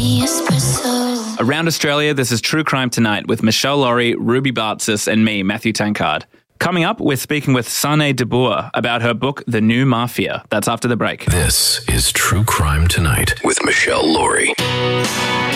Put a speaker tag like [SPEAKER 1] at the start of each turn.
[SPEAKER 1] me espresso.
[SPEAKER 2] Around Australia, this is True Crime Tonight with Michelle Laurie, Ruby Bartsis, and me, Matthew Tankard. Coming up, we're speaking with Sanne de Boer about her book, The New Mafia. That's after the break.
[SPEAKER 3] This is True Crime Tonight with Michelle Laurie.